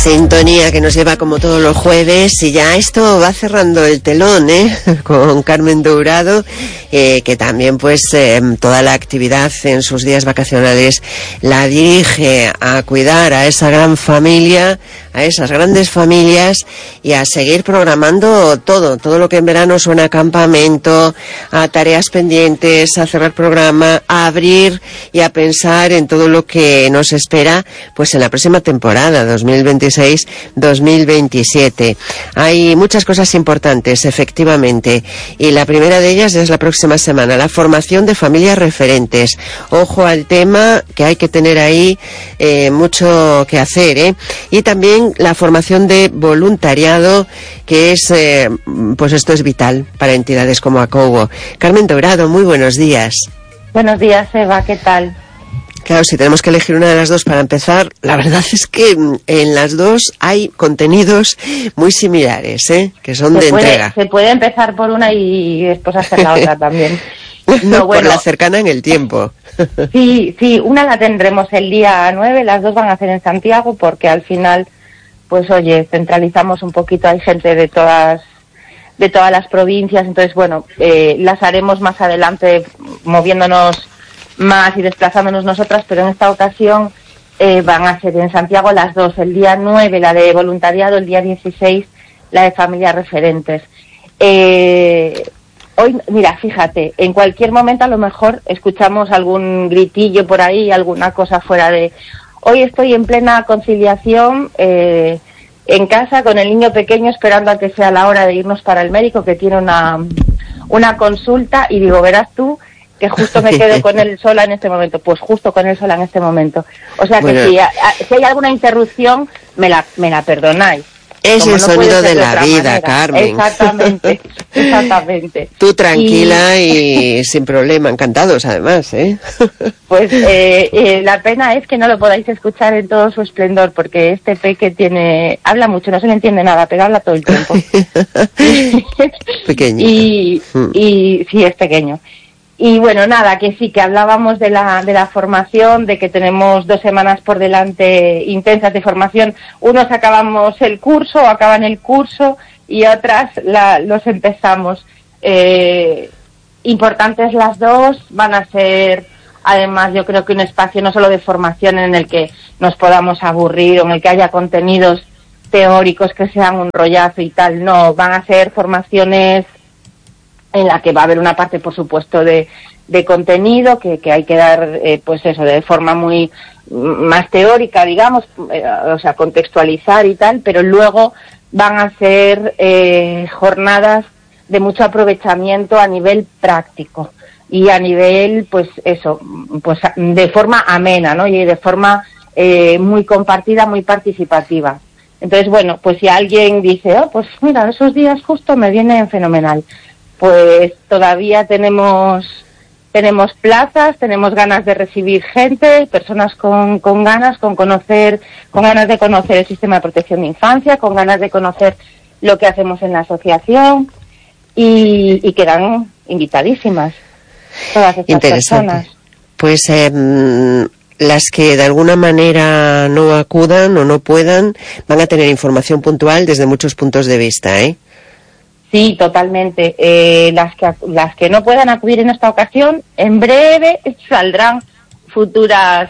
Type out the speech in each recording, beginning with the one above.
Sintonía que nos lleva como todos los jueves, y ya esto va cerrando el telón, con Carmen Dourado, que también pues toda la actividad en sus días vacacionales la dirige a cuidar a esa gran familia, a esas grandes familias, y a seguir programando todo lo que en verano suena a campamento, a tareas pendientes, a cerrar programa, a abrir y a pensar en todo lo que nos espera pues en la próxima temporada 2026-2027. Hay muchas cosas importantes, efectivamente, y la primera de ellas es la próxima semana, la formación de familias referentes. Ojo al tema, que hay que tener ahí mucho que hacer, y también la formación de voluntariado, que es pues esto es vital para entidades como Acogo. Carmen Dourado, muy buenos días. Buenos días, Eva, ¿qué tal? Claro, si tenemos que elegir una de las dos para empezar, la verdad es que en las dos hay contenidos muy similares, que son de entrega. Se puede empezar por una y después hacer la otra también. No, bueno, por la cercana en el tiempo. Sí, una la tendremos el día 9, las dos van a ser en Santiago, porque al final, pues oye, centralizamos un poquito, hay gente de todas las provincias, entonces bueno, las haremos más adelante moviéndonos más y desplazándonos nosotras, pero en esta ocasión van a ser en Santiago las dos, el día 9 la de voluntariado, el día 16 la de familias referentes. Hoy, mira, fíjate, en cualquier momento a lo mejor escuchamos algún gritillo por ahí, alguna cosa fuera de... Hoy estoy en plena conciliación en casa con el niño pequeño, esperando a que sea la hora de irnos para el médico, que tiene una consulta, y digo, verás tú que justo me quedo con él sola en este momento. Pues justo con él sola en este momento. O sea que bueno, si hay alguna interrupción, me la perdonáis. Es el sonido de la vida, manera. Carmen. Exactamente. Tú tranquila y sin problema, encantados además, Pues la pena es que no lo podáis escuchar en todo su esplendor, porque este peque habla mucho, no se le entiende nada, pero habla todo el tiempo. Pequeño. Y sí, es pequeño. Y bueno, nada, que sí, que hablábamos de la formación, de que tenemos 2 semanas por delante intensas de formación. Unos acabamos el curso o acaban el curso, y otras los empezamos. Importantes las dos, van a ser además yo creo que un espacio no solo de formación en el que nos podamos aburrir o en el que haya contenidos teóricos que sean un rollazo y tal, no, van a ser formaciones en la que va a haber una parte, por supuesto, de contenido que hay que dar, pues eso, de forma muy más teórica, digamos, o sea, contextualizar y tal, pero luego van a ser jornadas de mucho aprovechamiento a nivel práctico y a nivel, pues eso, pues de forma amena, ¿no? Y de forma muy compartida, muy participativa. Entonces, bueno, pues si alguien dice, pues mira, esos días justo me vienen fenomenal, pues todavía tenemos plazas, tenemos ganas de recibir gente, personas con ganas de conocer el sistema de protección de infancia, con ganas de conocer lo que hacemos en la asociación, y quedan invitadísimas todas estas personas. Pues las que de alguna manera no acudan o no puedan van a tener información puntual desde muchos puntos de vista, ¿eh? Sí, totalmente. Las que no puedan acudir en esta ocasión, en breve saldrán futuras,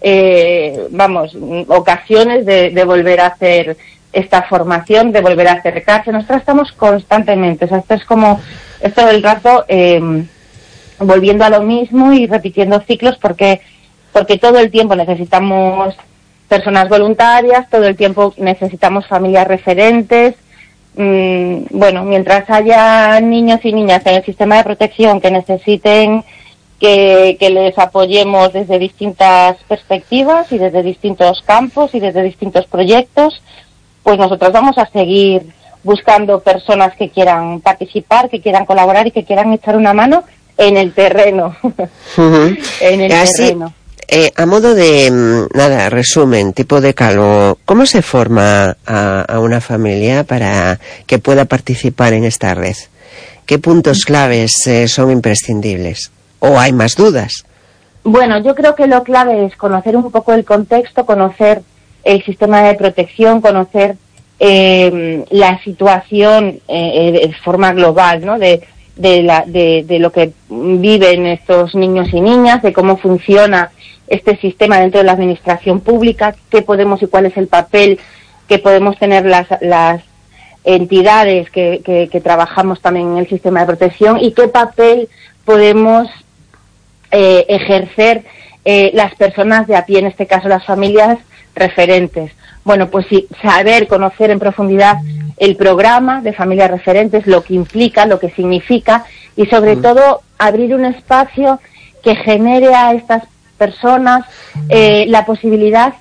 ocasiones de volver a hacer esta formación, de volver a acercarse. Nosotros estamos constantemente, o sea, esto es todo el rato volviendo a lo mismo y repitiendo ciclos, porque todo el tiempo necesitamos personas voluntarias, todo el tiempo necesitamos familias referentes. Bueno, mientras haya niños y niñas en el sistema de protección que necesiten que les apoyemos desde distintas perspectivas y desde distintos campos y desde distintos proyectos, pues nosotros vamos a seguir buscando personas que quieran participar, que quieran colaborar y que quieran echar una mano en el terreno. En el terreno. A modo de, resumen, tipo de calvo, ¿cómo se forma a una familia para que pueda participar en esta red? ¿Qué puntos claves son imprescindibles? ¿O hay más dudas? Bueno, yo creo que lo clave es conocer un poco el contexto, conocer el sistema de protección, conocer la situación de forma global, ¿no? De lo que viven estos niños y niñas, de cómo funciona este sistema dentro de la administración pública, qué podemos y cuál es el papel que podemos tener las entidades que trabajamos también en el sistema de protección y qué papel podemos ejercer las personas de a pie, en este caso las familias referentes. Bueno, pues sí, saber, conocer en profundidad el programa de familias referentes, lo que implica, lo que significa y sobre todo abrir un espacio que genere a estas personas la posibilidad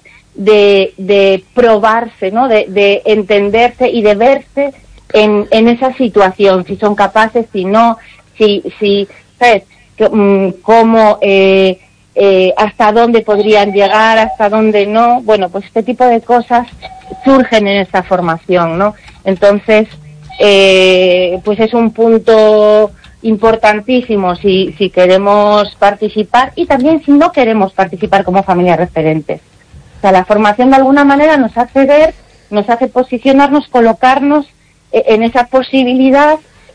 de probarse, ¿no? De entenderse y de verse en esa situación, si son capaces, si no, si ¿sabes? Cómo hasta dónde podrían llegar, hasta dónde no. Bueno, pues este tipo de cosas surgen en esta formación, ¿no? Entonces, pues es un punto importantísimo si queremos participar y también si no queremos participar como familias referentes. O sea, la formación de alguna manera nos hace ver, nos hace posicionarnos, colocarnos en esa posibilidad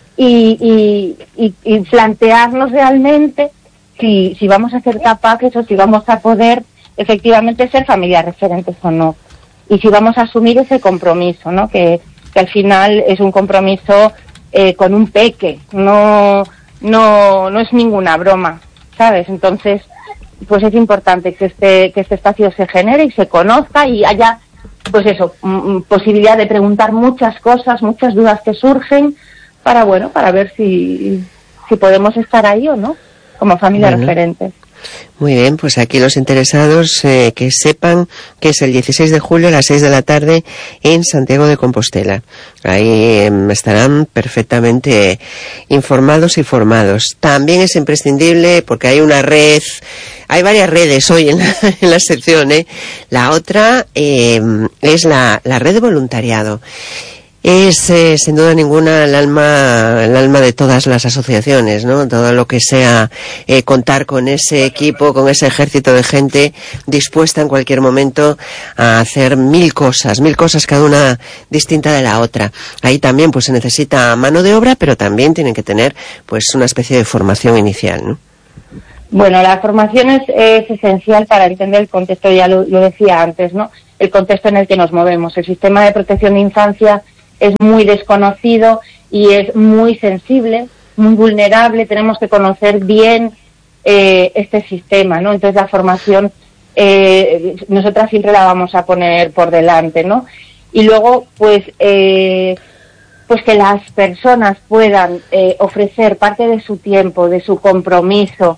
y plantearnos realmente si vamos a ser capaces o si vamos a poder efectivamente ser familias referentes o no. Y si vamos a asumir ese compromiso, ¿no? Que al final es un compromiso con un peque, no es ninguna broma, ¿sabes? Entonces, pues es importante que este espacio se genere y se conozca y haya, pues eso, posibilidad de preguntar muchas cosas, muchas dudas que surgen para ver si podemos estar ahí o no, como familia referente. Muy bien, pues aquí los interesados que sepan que es el 16 de julio a las 6 de la tarde en Santiago de Compostela. Ahí estarán perfectamente informados y formados. También es imprescindible, porque hay una red, hay varias redes hoy en la sección, La otra es la red de voluntariado. Es sin duda ninguna el alma de todas las asociaciones, ¿no? Todo lo que sea contar con ese equipo, con ese ejército de gente dispuesta en cualquier momento a hacer mil cosas cada una distinta de la otra. Ahí también pues se necesita mano de obra, pero también tienen que tener pues una especie de formación inicial, ¿no? Bueno, la formación es esencial para entender el contexto, ya lo decía antes, ¿no? El contexto en el que nos movemos. El sistema de protección de infancia es muy desconocido y es muy sensible, muy vulnerable. Tenemos que conocer bien este sistema, ¿no? Entonces la formación nosotras siempre la vamos a poner por delante, ¿no? Y luego pues que las personas puedan ofrecer parte de su tiempo, de su compromiso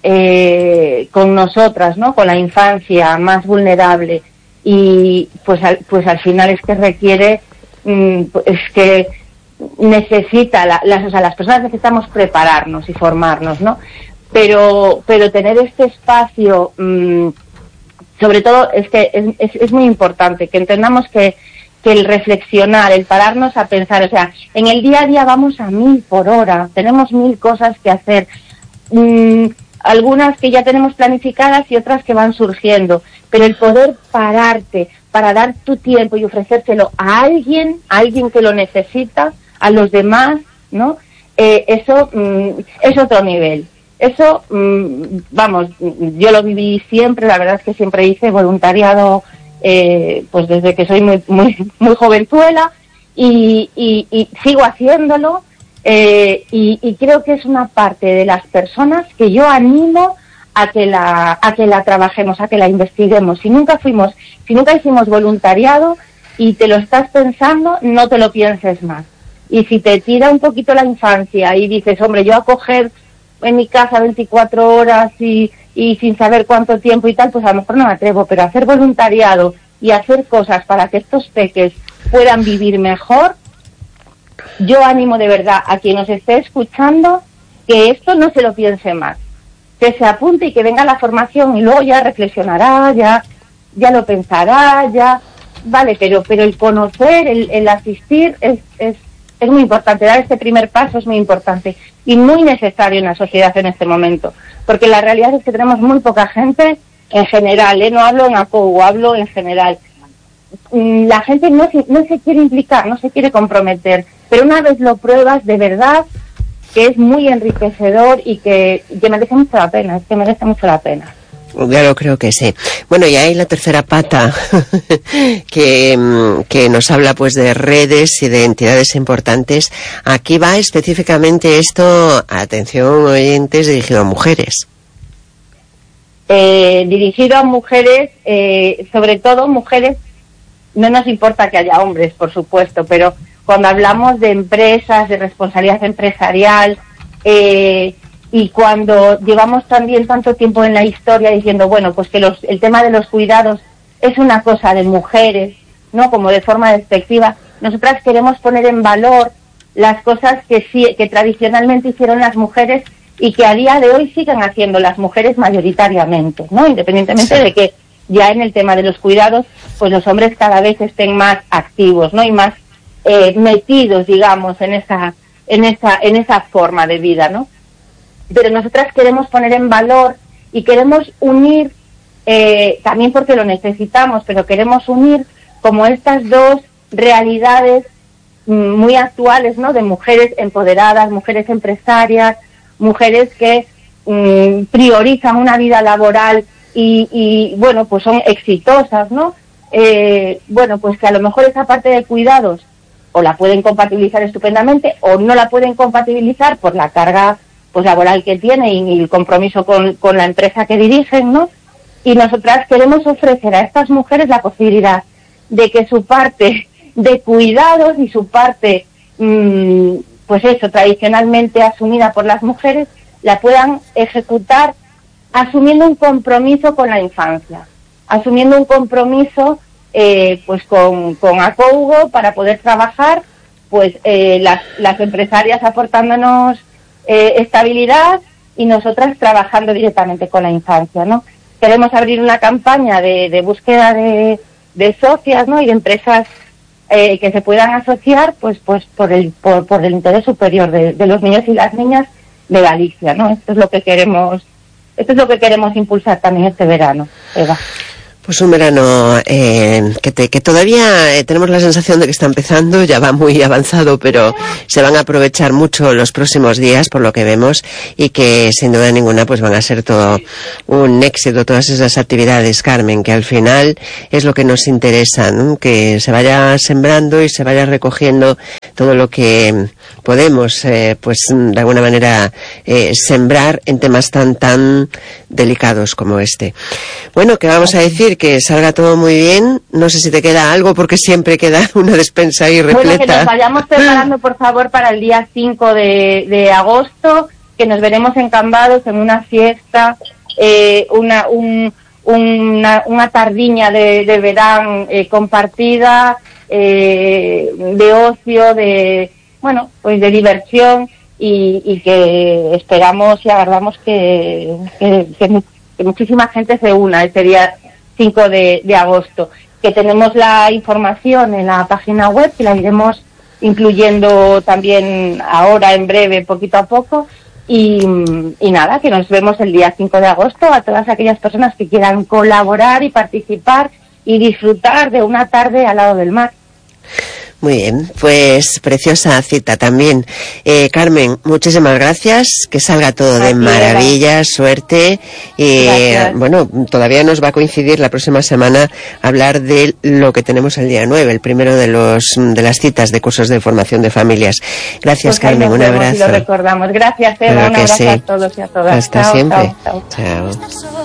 con nosotras, ¿no? Con la infancia más vulnerable y pues al final es que requiere es que necesita las personas necesitamos prepararnos y formarnos, ¿no? Pero tener este espacio, sobre todo es que es muy importante que entendamos que el reflexionar, el pararnos a pensar, o sea, en el día a día vamos a 1000 por hora, tenemos 1000 cosas que hacer, algunas que ya tenemos planificadas y otras que van surgiendo, pero el poder pararte para dar tu tiempo y ofrecérselo a alguien que lo necesita, a los demás, ¿no? Eso es otro nivel. Eso, vamos, yo lo viví siempre, la verdad es que siempre hice voluntariado, pues desde que soy muy jovenzuela y sigo haciéndolo, y creo que es una parte de las personas que yo animo a que la trabajemos, a que la investiguemos. Si nunca hicimos voluntariado y te lo estás pensando, no te lo pienses más. Y si te tira un poquito la infancia y dices, hombre, yo acoger en mi casa 24 horas y sin saber cuánto tiempo y tal, pues a lo mejor no me atrevo, pero hacer voluntariado y hacer cosas para que estos peques puedan vivir mejor, yo animo de verdad a quien nos esté escuchando que esto no se lo piense más, que se apunte y que venga la formación y luego ya reflexionará, ya lo pensará, vale, pero el conocer, el asistir es muy importante, dar este primer paso es muy importante y muy necesario en la sociedad en este momento, porque la realidad es que tenemos muy poca gente en general, no hablo en ACOU, hablo en general, la gente no se quiere implicar, no se quiere comprometer, pero una vez lo pruebas, de verdad que es muy enriquecedor y que merece mucho la pena, Ya lo creo que sí. Bueno, y hay la tercera pata que nos habla pues de redes y de entidades importantes. Aquí va específicamente esto, atención oyentes, dirigido a mujeres. Dirigido a mujeres, sobre todo mujeres, no nos importa que haya hombres, por supuesto, pero cuando hablamos de empresas, de responsabilidad empresarial, y cuando llevamos también tanto tiempo en la historia diciendo, bueno, pues que el tema de los cuidados es una cosa de mujeres, ¿no? Como de forma despectiva, nosotras queremos poner en valor las cosas que tradicionalmente hicieron las mujeres y que a día de hoy siguen haciendo las mujeres mayoritariamente, ¿no? Independientemente de que ya en el tema de los cuidados, pues los hombres cada vez estén más activos, ¿no? Y más metidos, digamos, en esa forma de vida, ¿no? Pero nosotras queremos poner en valor y queremos unir, también porque lo necesitamos, pero queremos unir como estas dos realidades muy actuales, ¿no? De mujeres empoderadas, mujeres empresarias, mujeres que priorizan una vida laboral y bueno, pues son exitosas, ¿no? Bueno, pues que a lo mejor esa parte de cuidados o la pueden compatibilizar estupendamente o no la pueden compatibilizar por la carga pues laboral que tiene y el compromiso con la empresa que dirigen, ¿no? Y nosotras queremos ofrecer a estas mujeres la posibilidad de que su parte de cuidados y su parte, pues eso, tradicionalmente asumida por las mujeres, la puedan ejecutar asumiendo un compromiso con la infancia, asumiendo un compromiso pues con Acougo para poder trabajar, pues las empresarias aportándonos estabilidad y nosotras trabajando directamente con la infancia, ¿no? Queremos abrir una campaña de búsqueda de socias, ¿no? Y de empresas que se puedan asociar, pues por el interés superior de los niños y las niñas de Galicia, ¿no? Esto es lo que queremos impulsar también este verano, Eva. Pues un verano que todavía tenemos la sensación de que está empezando, ya va muy avanzado, pero se van a aprovechar mucho los próximos días, por lo que vemos, y que sin duda ninguna pues van a ser todo un éxito, todas esas actividades, Carmen, que al final es lo que nos interesa, ¿no? Que se vaya sembrando y se vaya recogiendo todo lo que podemos, pues de alguna manera sembrar en temas tan delicados como este. Bueno, ¿qué vamos a decir? Que salga todo muy bien. No sé si te queda algo, porque siempre queda una despensa ahí repleta. Bueno, que nos vayamos preparando, por favor, para el día 5 de agosto, que nos veremos en Cambados en una fiesta, una tardiña de verano compartida, de ocio, bueno, pues de diversión y que esperamos y aguardamos que muchísima gente se una ese día 5 de agosto, que tenemos la información en la página web, que la iremos incluyendo también ahora en breve, poquito a poco, y nada, que nos vemos el día 5 de agosto a todas aquellas personas que quieran colaborar y participar y disfrutar de una tarde al lado del mar. Muy bien, pues preciosa cita también. Carmen, muchísimas gracias, que salga todo de maravilla, suerte. Bueno, todavía nos va a coincidir la próxima semana hablar de lo que tenemos el día 9, el primero de las citas de cursos de formación de familias. Gracias, pues Carmen, un abrazo. Lo recordamos. Gracias, Eva, un abrazo a todos y a todas. Hasta siempre. Chao.